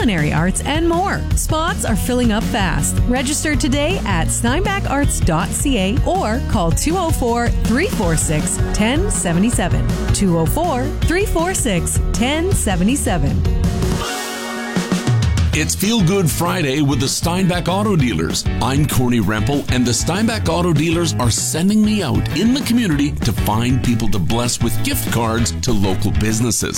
culinary arts, and more. Spots are filling up fast. Register today at steinbackarts.ca or call 204-346-1077. 204-346-1077. It's Feel Good Friday with the Steinbach Auto Dealers. I'm Corny Rempel, and the Steinbach Auto Dealers are sending me out in the community to find people to bless with gift cards to local businesses.